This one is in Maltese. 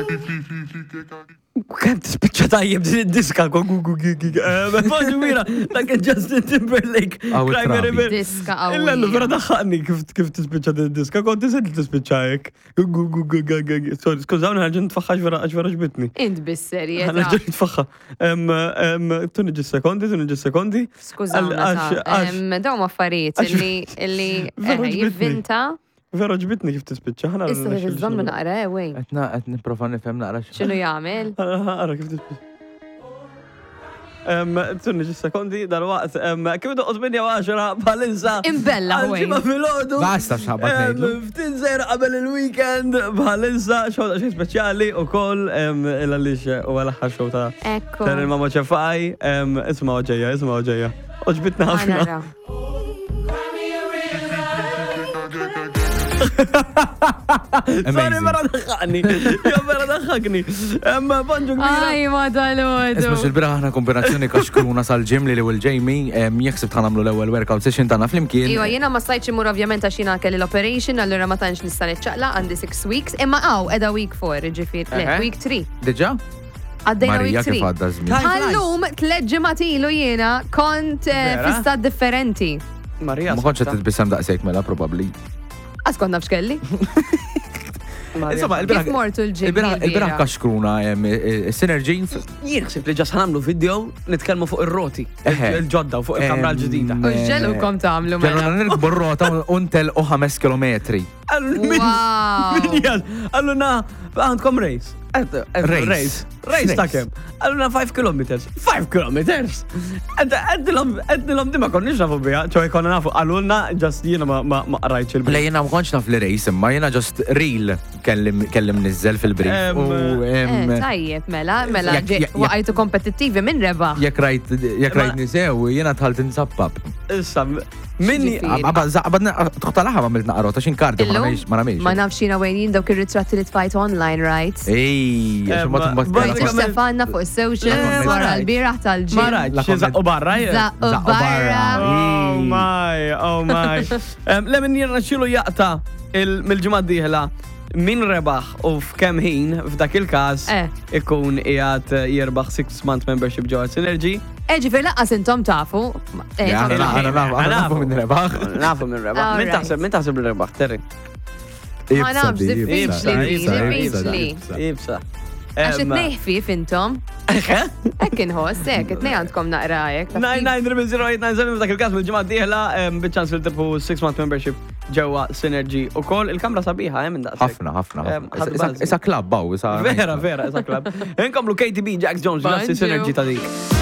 Kem tispiċċa tajjeb din id-diska Bonġu mira, dak Justin Timberlake. Diska qawwija. Illa vera daħħaqni kif tispiċċa din id-diska, kont tisid li tispiċċa hekk. Skużawni ħarġu nitfaħħax vera ġbitni. Int bis-serjetà. Ħarġu nitfaħħa. Tuni ġis sekondi. Skużawni, dawn affarijiet illi jivvinta. Vera ġbitni kif tispiċċa. Issa tiżżommu naqra, wej. Qed nipprova nifhem naqra X'inhu jagħmel? Ara kif tispiċċa. Tuni ġis sekondi dal-waqt. Kif doqgħod minja 10 bħalinsa. Imbella wej. Ġimgħa filgħodu. Basta x'ħabad ngħidlu. Ftit żejr qabel il-weekend bħalinsa xogħol xejn speċjali wkoll il-għaliex huwa l-aħħar show ta' Ekku. il-Mama Ċefaj. Isma' ġejja. Oġbitna ħafna. Sorry, vera daħħakni. Bonġu Aj, ma dal-għodu. Isma xil-bira ħana kombinazzjoni kaxkruna sal-ġim li l-Jamie jeksib tħanamlu l-ewel workout session tana flimkien. Iwa, jena ma stajċ imur ovvjament għaxina kelli l-operation, allura ma tanx nista' niċċaqla għandi 6 weeks, imma edha week 4, ġifir, week 3. Diġa? Għaddejna Marija week 3. kif għadda żmien. Għallum, 3 ġematilu jena kont fi stat differenti. Marija. Ma konċa titbissam daqsejk mela, probabli. Għaskonna f'xkelli. Insomma, Kif mortu l-ġim? il-biraħ kaxkruna, synergy. Jien xsib li ġas ħanamlu video nitkellmu fuq ir-roti, il-ġodda u fuq il-kamra l-ġdida. Uġġelu kom tamlu Ġellu mela. nirkbu r-rota untel u 5 kilometri. Wow. Alluna, għandkom race. Race. Race ta' kem. Alluna 5 kilometers. 5 kilometers. Għeddilom di ma konniex nafu bija, ċoj konna nafu. Alluna, ġast jiena ma rajċ il-brik. Le jena ma konċ naf li race, imma jena just real kellim nizzel fil-brief. Tajjeb, mela, waqajtu kompetittivi minn reba. Jek rajt nisew, jena tħalt nsappab. Issa, minni. Tuħtalaħa ma milt naqrota, xin kardi ma namiex. Ma nafxina wejnin dawk ir-ritratti li tfajt online, right? Stefanna fuq il-social, wara l-biraħ tal-ġim. Ma rajċ, zaqqu barra. Zaqqu barra. Oh my. Le minn jirna xilu jaqta mill-ġimgħa d-dieħla min rebaħ u f'kemm ħin f'dak il-każ ikun qiegħed jirbaħ 6-month membership ġewwa Synergy. Ġifier laqqas intom tafu. Nafu minn rebaħ. Nafu minn rebaħ. Min taħseb il-rebaħ, Terry? Ma nafx, diffiċli. Ibsa. Għax it-nejħfi fintom. Ek inħoss, it-nej għandkom naqrajek. 99089 f'dak il-każ mill-ġimgħa d-dieħla biċċans fil-tipu 6-month membership ġewwa Synergy ukoll. Il-kamra sabiħa minn daqshekk. Ħafna. Isa klabb baw, isa. Vera, isa klabb. Inkomplu KTB, Jax Jones, ġassi Synergy ta' dik.